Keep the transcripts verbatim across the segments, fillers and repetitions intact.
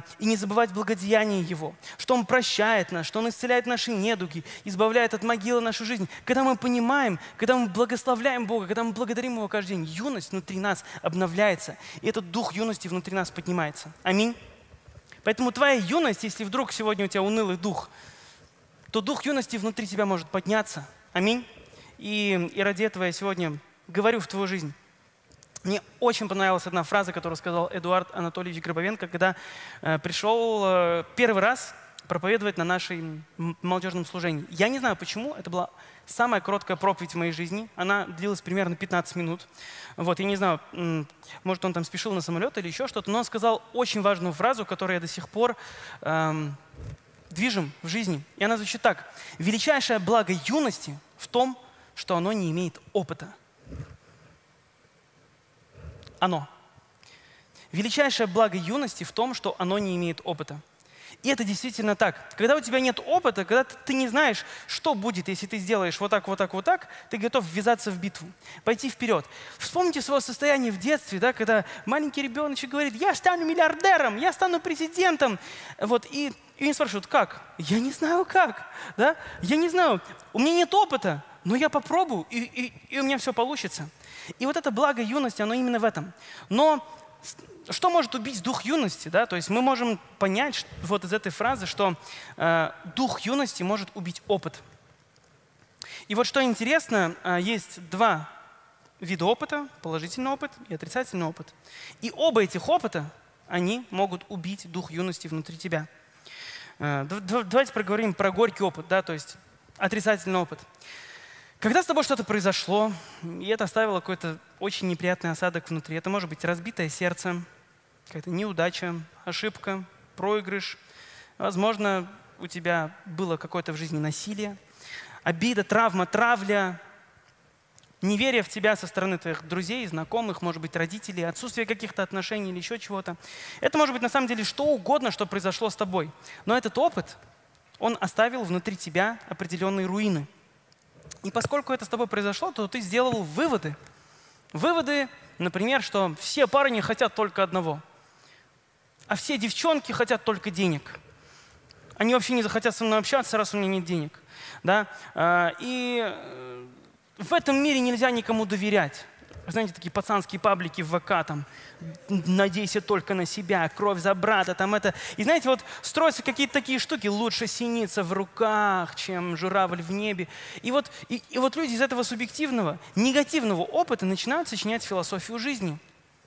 и не забывать благодеяние Его, что Он прощает нас, что Он исцеляет наши недуги, избавляет от могилы нашу жизнь. Когда мы понимаем, когда мы благословляем Бога, когда мы благодарим Его каждый день, юность внутри нас обновляется, и этот дух юности внутри нас поднимается. Аминь. Поэтому твоя юность, если вдруг сегодня у тебя унылый дух, то дух юности внутри тебя может подняться. Аминь. И, и ради этого я сегодня говорю в твою жизнь. Мне очень понравилась одна фраза, которую сказал Эдуард Анатольевич Гробовенко, когда э, пришел э, первый раз проповедовать на нашем молодежном служении. Я не знаю почему, это была самая короткая проповедь в моей жизни. Она длилась примерно пятнадцать минут. Вот, я не знаю, может, он там спешил на самолет или еще что-то, но он сказал очень важную фразу, которую я до сих пор эм, движим в жизни. И она звучит так. «Величайшее благо юности в том, что оно не имеет опыта». Оно. Величайшее благо юности в том, что оно не имеет опыта. И это действительно так. Когда у тебя нет опыта, когда ты не знаешь, что будет, если ты сделаешь вот так, вот так, вот так, ты готов ввязаться в битву, пойти вперед. Вспомните свое состояние в детстве, да, когда маленький ребеночек говорит: «Я стану миллиардером, я стану президентом». Вот, и, и меня спрашивают: «Как?» Я не знаю как. Да? Я не знаю. У меня нет опыта, но я попробую, и, и, и у меня все получится. И вот это благо юности, оно именно в этом. Но что может убить дух юности? Да? То есть мы можем понять вот из этой фразы, что э, дух юности может убить опыт. И вот что интересно, э, есть два вида опыта: положительный опыт и отрицательный опыт. И оба этих опыта, они могут убить дух юности внутри тебя. Э, давайте проговорим про горький опыт, да? То есть отрицательный опыт. Когда с тобой что-то произошло, и это оставило какой-то очень неприятный осадок внутри, это может быть разбитое сердце, какая-то неудача, ошибка, проигрыш. Возможно, у тебя было какое-то в жизни насилие, обида, травма, травля, неверие в тебя со стороны твоих друзей, знакомых, может быть, родителей, отсутствие каких-то отношений или еще чего-то. Это может быть на самом деле что угодно, что произошло с тобой. Но этот опыт, он оставил внутри тебя определенные руины. И поскольку это с тобой произошло, то ты сделал выводы. Выводы, например, что все парни хотят только одного, а все девчонки хотят только денег. Они вообще не захотят со мной общаться, раз у меня нет денег. Да? И в этом мире нельзя никому доверять. Знаете, такие пацанские паблики в ВК, там, надейся только на себя, кровь за брата, там это. И знаете, вот строятся какие-то такие штуки: лучше синица в руках, чем журавль в небе. И вот, и, и вот люди из этого субъективного, негативного опыта начинают сочинять философию жизни.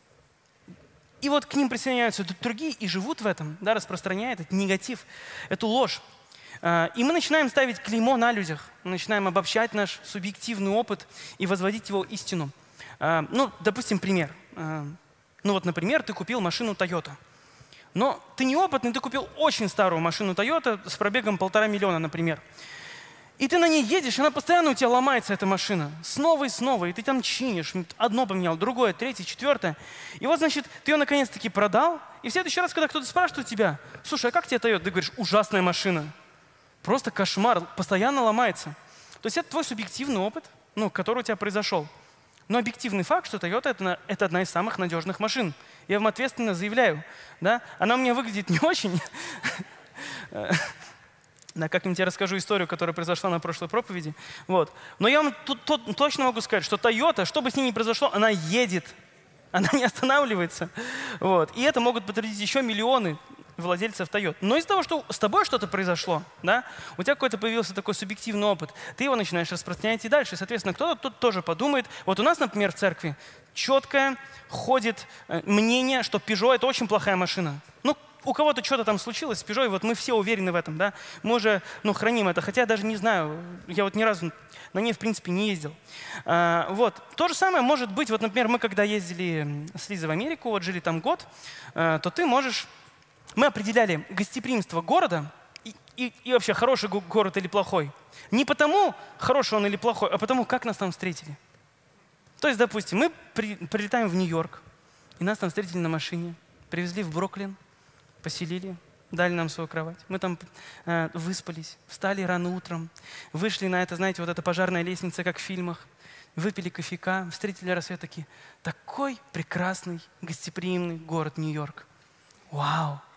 И вот к ним присоединяются другие и живут в этом, да, распространяя этот негатив, эту ложь. И мы начинаем ставить клеймо на людях, мы начинаем обобщать наш субъективный опыт и возводить его истину. Ну, допустим, пример. Ну вот, например, ты купил машину Toyota. Но ты неопытный, ты купил очень старую машину Toyota с пробегом полтора миллиона, например. И ты на ней едешь, она постоянно у тебя ломается, эта машина. Снова и снова. И ты там чинишь. Одно поменял, другое, третье, четвертое. И вот, значит, ты ее наконец-таки продал. И в следующий раз, когда кто-то спрашивает у тебя: «Слушай, а как тебе Toyota?» Ты говоришь: «Ужасная машина. Просто кошмар, постоянно ломается». То есть это твой субъективный опыт, ну, который у тебя произошел. Но объективный факт, что Toyota это, – это одна из самых надежных машин. Я вам ответственно заявляю. Да? Она у меня выглядит не очень. Да, как-нибудь я расскажу историю, которая произошла на прошлой проповеди. Вот. Но я вам тут, тут точно могу сказать, что Toyota, что бы с ней ни произошло, она едет. Она не останавливается. Вот. И это могут подтвердить еще миллионы владельцев Toyota. Но из-за того, что с тобой что-то произошло, да, у тебя какой-то появился такой субъективный опыт, ты его начинаешь распространять и дальше. И, соответственно, кто-то тут тоже подумает. Вот у нас, например, в церкви четкое ходит э, мнение, что Peugeot – это очень плохая машина. Ну, у кого-то что-то там случилось с Peugeot, и вот мы все уверены в этом, да. Мы уже, ну, храним это, хотя я даже не знаю, я вот ни разу на ней, в принципе, не ездил. А, вот. То же самое может быть, вот, например, мы когда ездили с Лизой в Америку, вот жили там год, а, то ты можешь… Мы определяли гостеприимство города и, и, и вообще хороший город или плохой. Не потому, хороший он или плохой, а потому, как нас там встретили. То есть, допустим, мы при, прилетаем в Нью-Йорк, и нас там встретили на машине, привезли в Бруклин, поселили, дали нам свою кровать. Мы там э, выспались, встали рано утром, вышли на это, знаете, вот эта пожарная лестница, как в фильмах, выпили кофейка, встретили рассвет, такие: такой прекрасный, гостеприимный город Нью-Йорк. Вау!